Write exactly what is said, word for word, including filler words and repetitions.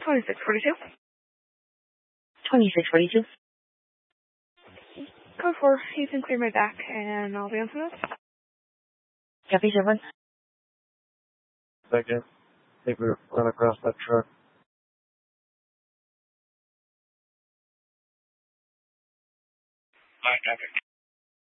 twenty-six forty-two. twenty-six forty-two. Code four, you can clear my back, and I'll be on to this. Copy, seven. Second. I think we run across that truck. Alright, copy.